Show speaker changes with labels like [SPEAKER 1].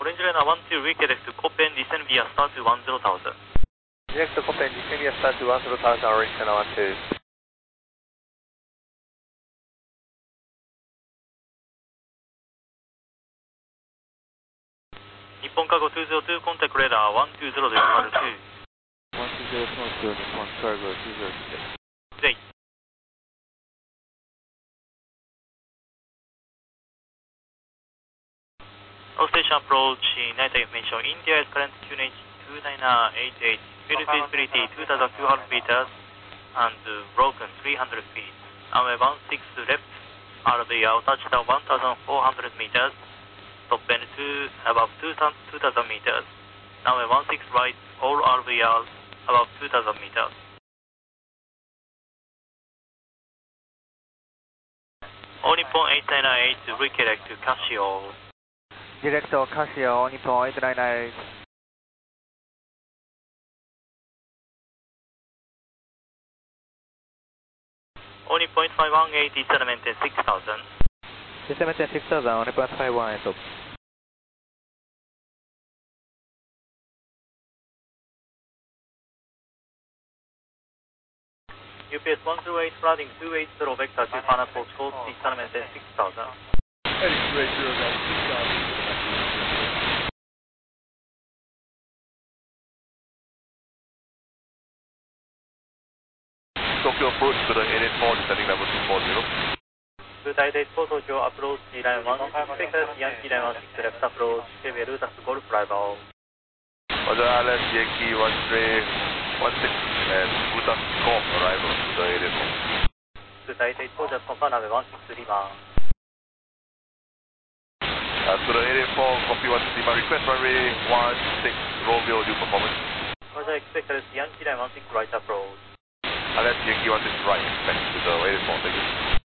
[SPEAKER 1] Orange Liner 12, redirect to Copen, descend via start to 10,000.
[SPEAKER 2] Direct to Copen, descend via start to 10,000, Orange Liner 12.
[SPEAKER 1] Nippon Cargo 202, contact radar 120 decimal 2.
[SPEAKER 2] 120 decimal 2, Nippon Cargo 206.
[SPEAKER 1] Great. All station approach, night information. India is current QNH 29988, field visibility 2,200 meters and broken 300 feet. Runway 16 left, RVL touchdown 1,400 meters, top end to above 2,000 meters. Runway 16 right, all RVL above 2,000 meters. All Nippon 8998, redirect to Casio.
[SPEAKER 2] Direct to Casio, Nippon 8998.
[SPEAKER 1] Only 0.518, descent maintain 6,000.
[SPEAKER 2] Descent maintain 6,000, only 0.518 top.
[SPEAKER 1] UPS 108, flooding 280 vector to Pana Fox Coast, descent maintain 6,000.
[SPEAKER 3] Heading 280, down 6,000. Tokyo approach to the 884, descending level 240.
[SPEAKER 1] Good day, Tokyo approach, line 16, Yankee line 16 left approach, KV Ludas Golf Rival.
[SPEAKER 3] Roger, Alice, Yankee 1316 and Ludas Golf arrival to the 884.
[SPEAKER 1] Good day, just confirm runway 16 Lima.
[SPEAKER 3] To the 884, copy 16 Lima, request runway 16 Romeo, due performance.
[SPEAKER 1] Roger, expect Yankee line 16 right approach.
[SPEAKER 3] Alice, Yankee 16 right, back to the 884, thank you.